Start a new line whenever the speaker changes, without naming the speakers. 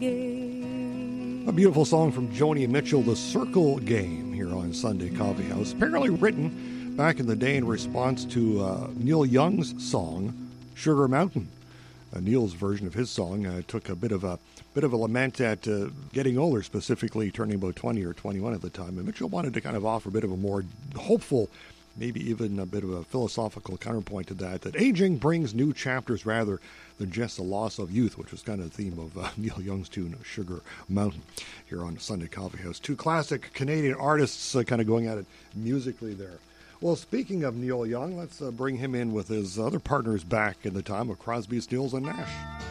game.
A beautiful song from Joni Mitchell, The Circle Game, here on Sunday Coffee House. Apparently written back in the day in response to Neil Young's song, Sugar Mountain. Neil's version of his song took a bit of a lament at getting older, specifically turning about 20 or 21 at the time. And Mitchell wanted to kind of offer a bit of a more hopeful, maybe even a bit of a philosophical counterpoint to that aging brings new chapters rather than just the loss of youth, which was kind of the theme of Neil Young's tune, Sugar Mountain, here on Sunday Coffee House. Two classic Canadian artists kind of going at it musically there. Well, speaking of Neil Young, let's bring him in with his other partners back in the time of Crosby, Stills, and Nash.